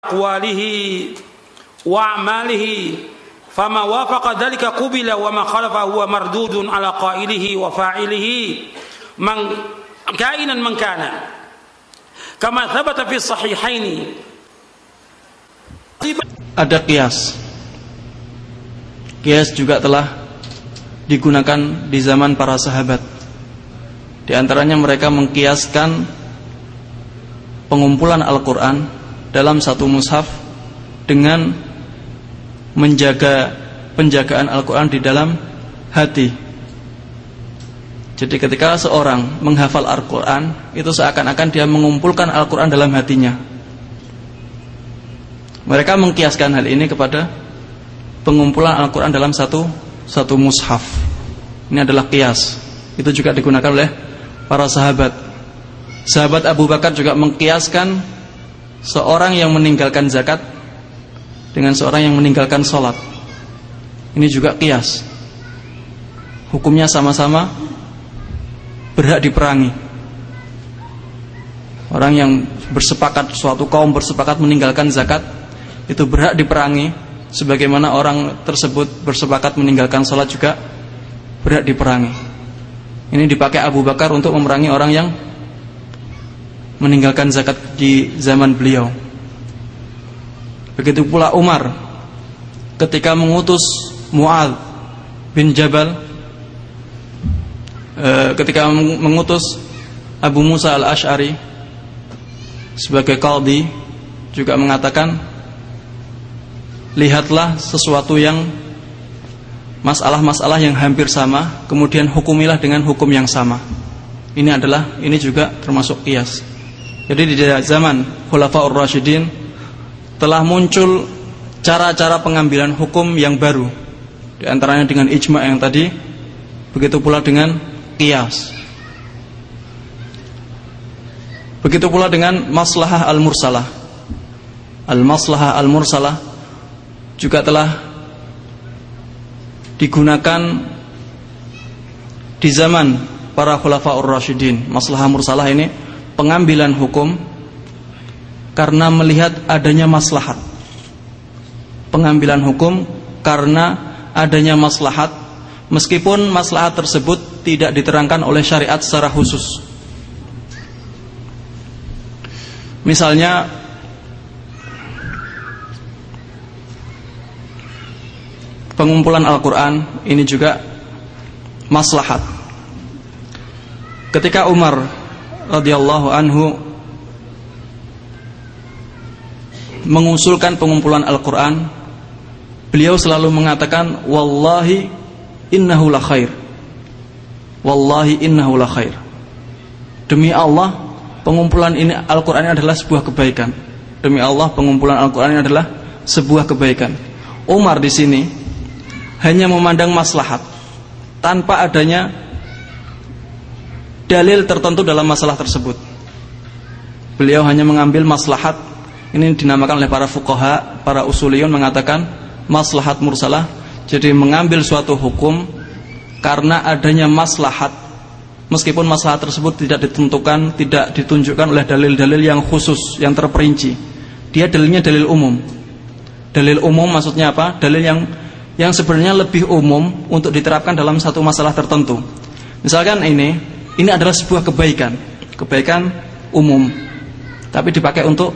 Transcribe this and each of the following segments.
aqwalihi wa a'malihi fama wafaqa dzalika qubila wa ma khalafa huwa mardudun ala qailihi wa fa'ilihi man kainan man kana kama thabata fi sahihaini. Ada qiyas. Qiyas juga telah digunakan di zaman para sahabat. Di antaranya mereka mengkiaskan pengumpulan Al-Quran dalam satu mushaf dengan menjaga penjagaan Al-Quran di dalam hati. Jadi ketika seorang menghafal Al-Quran, itu seakan-akan dia mengumpulkan Al-Quran dalam hatinya. Mereka mengkiaskan hal ini kepada pengumpulan Al-Quran dalam satu mushaf. Ini adalah qiyas. Itu juga digunakan oleh para sahabat. Sahabat Abu Bakar juga mengkiaskan seorang yang meninggalkan zakat dengan seorang yang meninggalkan sholat. Ini juga qiyas. Hukumnya sama-sama berhak diperangi. Orang yang bersepakat, suatu kaum bersepakat meninggalkan zakat, itu berhak diperangi, sebagaimana orang tersebut bersepakat meninggalkan sholat juga berhak diperangi. Ini dipakai Abu Bakar untuk memerangi orang yang meninggalkan zakat di zaman beliau. Begitu pula Umar ketika mengutus Mu'adz bin Jabal, ketika mengutus Abu Musa al-Ash'ari sebagai qadhi, juga mengatakan, lihatlah sesuatu yang masalah-masalah yang hampir sama, kemudian hukumilah dengan hukum yang sama. Ini juga termasuk qiyas. Jadi di zaman Khulafaur Rasyidin telah muncul cara-cara pengambilan hukum yang baru, di antaranya dengan ijma' yang tadi, begitu pula dengan qiyas. Begitu pula dengan maslahah al-mursalah. Al-maslahah al-mursalah juga telah digunakan di zaman para Khulafaur Rasyidin. Maslahah mursalah ini pengambilan hukum karena melihat adanya maslahat. Pengambilan hukum karena adanya maslahat, meskipun maslahat tersebut tidak diterangkan oleh syariat secara khusus. Misalnya pengumpulan Al-Quran, ini juga maslahat. Ketika Umar radhiyallahu anhu mengusulkan pengumpulan Al-Quran, beliau selalu mengatakan, wallahi innahu la khair. Wallahi innahu la khair. Demi Allah, pengumpulan ini Al-Quran ini adalah sebuah kebaikan. Demi Allah, pengumpulan Al-Quran ini adalah sebuah kebaikan. Umar di sini hanya memandang maslahat tanpa adanya dalil tertentu dalam masalah tersebut. Beliau hanya mengambil maslahat. Ini dinamakan oleh para fuqaha, para usuliyun mengatakan maslahat mursalah. Jadi mengambil suatu hukum karena adanya maslahat, meskipun maslahat tersebut tidak ditentukan, tidak ditunjukkan oleh dalil-dalil yang khusus, yang terperinci. Dia dalilnya dalil umum. Dalil umum maksudnya apa? Dalil yang sebenarnya lebih umum untuk diterapkan dalam satu masalah tertentu. Misalkan ini adalah sebuah kebaikan umum, tapi dipakai untuk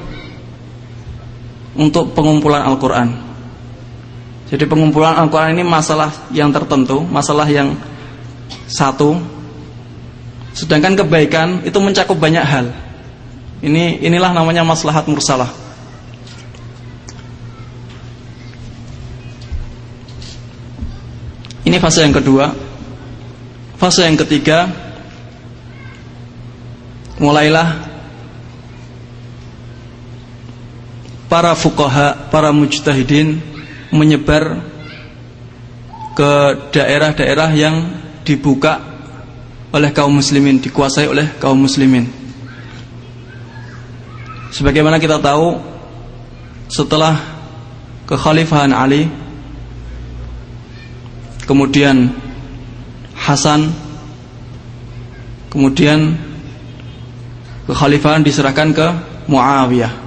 pengumpulan Al-Quran. Jadi pengumpulan Al-Quran ini masalah yang tertentu, masalah yang satu. Sedangkan kebaikan itu mencakup banyak hal. Inilah namanya maslahat mursalah. Ini fase yang kedua. Fase yang ketiga, mulailah para fuqaha, para mujtahidin menyebar ke daerah-daerah yang dibuka oleh kaum muslimin, dikuasai oleh kaum muslimin. Sebagaimana kita tahu, setelah kekhalifahan Ali, kemudian Hasan, kemudian kekhalifahan diserahkan ke Muawiyah.